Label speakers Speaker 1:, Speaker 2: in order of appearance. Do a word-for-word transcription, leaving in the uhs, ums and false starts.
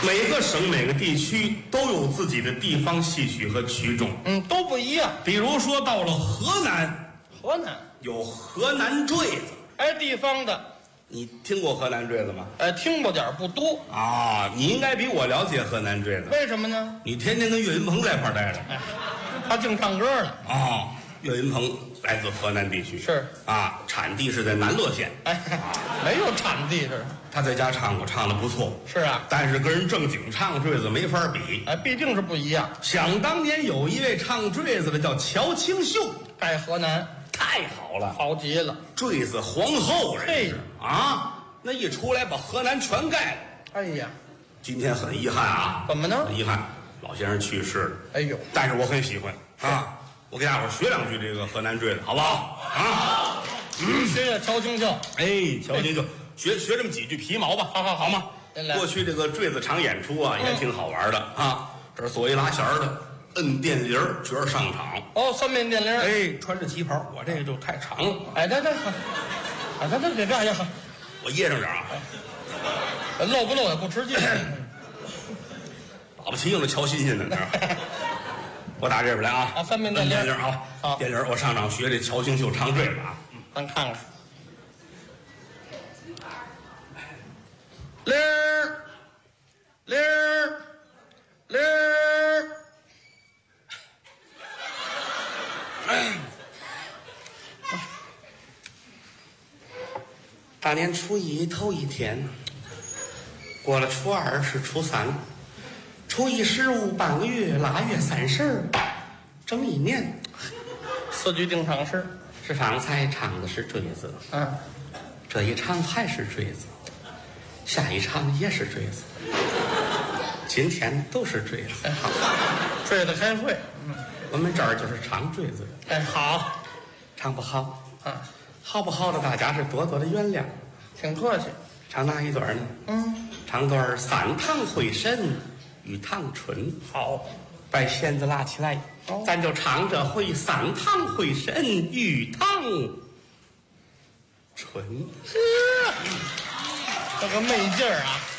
Speaker 1: 每个省每个地区都有自己的地方戏曲和曲种，
Speaker 2: 嗯，都不一样。
Speaker 1: 比如说到了河南，
Speaker 2: 河南，
Speaker 1: 有河南坠子，
Speaker 2: 哎，地方的，
Speaker 1: 你听过河南坠子吗？
Speaker 2: 哎，听过点儿不多。
Speaker 1: 啊，你应该比我了解河南坠子。
Speaker 2: 为什么呢？
Speaker 1: 你天天跟岳云鹏在一块儿待着。
Speaker 2: 哎，他净唱歌了。
Speaker 1: 啊，岳云鹏来自河南地区，
Speaker 2: 是
Speaker 1: 啊，产地是在南乐县。
Speaker 2: 哎，没有产地这是。
Speaker 1: 他在家唱过，唱的不错。
Speaker 2: 是啊，
Speaker 1: 但是跟人正经唱坠子没法比。
Speaker 2: 哎，毕竟是不一样。
Speaker 1: 想当年有一位唱坠子的叫乔清秀，
Speaker 2: 盖河南
Speaker 1: 太好了，
Speaker 2: 好极了。
Speaker 1: 坠子皇后人
Speaker 2: 嘿
Speaker 1: 是啊，那一出来把河南全盖了。
Speaker 2: 哎呀，
Speaker 1: 今天很遗憾啊，
Speaker 2: 怎么呢？
Speaker 1: 很遗憾，老先生去世了。
Speaker 2: 哎呦，
Speaker 1: 但是我很喜欢啊，我给大伙儿学两句这个河南坠子，好不好？啊，
Speaker 2: 嗯，学学乔清秀。
Speaker 1: 哎，乔清秀，学学这么几句皮毛吧，好好好吗？过去这个坠子场演出啊，也挺好玩的啊。这儿做一拉弦儿的，摁电铃儿，角儿上场。
Speaker 2: 哦，三面电铃。
Speaker 1: 哎，穿着旗袍，我这个就太长了。
Speaker 2: 哎，这这，哎，这这别这样，
Speaker 1: 我掖上点啊，
Speaker 2: 露不露也不吃劲。
Speaker 1: 保不齐用的乔新鲜的。我打这边来啊！
Speaker 2: 啊，三面电铃。
Speaker 1: 电铃啊，
Speaker 2: 好，
Speaker 1: 电铃，我上场学这乔清秀唱坠子啊。
Speaker 2: 咱看看。铃儿，铃儿，铃儿。
Speaker 1: 大年初一头一天，过了初二是初三，初一十五半个月，腊月三十，整一年。
Speaker 2: 四句定场诗。
Speaker 1: 是方才唱的是坠子，
Speaker 2: 嗯，
Speaker 1: 这一场还是坠子，下一场也是坠子，今天都是坠子。
Speaker 2: 哎，好，坠子开会。
Speaker 1: 嗯，我们这儿就是唱坠子的。
Speaker 2: 哎，好，
Speaker 1: 唱不好，
Speaker 2: 啊，
Speaker 1: 好不好的大家是多多的原谅。
Speaker 2: 挺客气。
Speaker 1: 唱哪一段呢？
Speaker 2: 嗯，
Speaker 1: 唱段三堂会审与堂春。
Speaker 2: 好，
Speaker 1: 把弦子拉起来，
Speaker 2: 哦，
Speaker 1: 咱就唱这回三堂会审与堂春。
Speaker 2: 这个没劲儿啊。